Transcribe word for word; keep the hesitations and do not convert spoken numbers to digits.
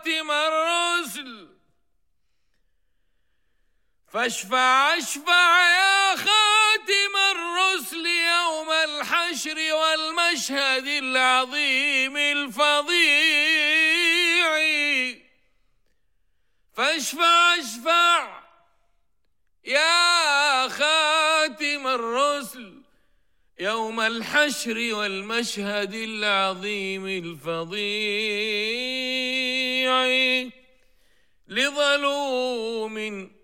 خاتم الرسل فاشفع اشفع يا خاتم الرسل يوم الحشر والمشهد العظيم الفظيع. فاشفع اشفع يا خاتم الرسل يوم الحشر والمشهد العظيم الفظيع لظلوم